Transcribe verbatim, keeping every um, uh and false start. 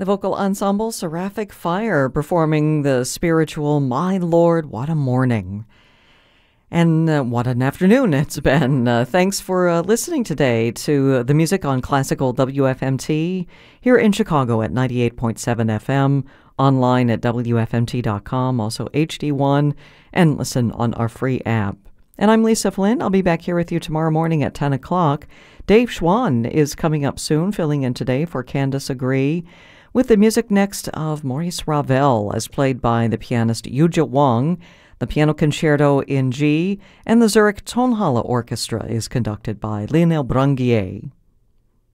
The vocal ensemble Seraphic Fire performing the spiritual My Lord, What a Morning. And uh, what an afternoon it's been. Uh, thanks for uh, listening today to the music on Classical W F M T here in Chicago at ninety-eight point seven F M, online at W F M T dot com, also H D one, and listen on our free app. And I'm Lisa Flynn. I'll be back here with you tomorrow morning at ten o'clock. Dave Schwann is coming up soon, filling in today for Candace Agree, with the music next of Maurice Ravel, as played by the pianist Yujia Wang. The Piano Concerto in G, and the Zurich Tonhalle Orchestra is conducted by Lionel Branguier.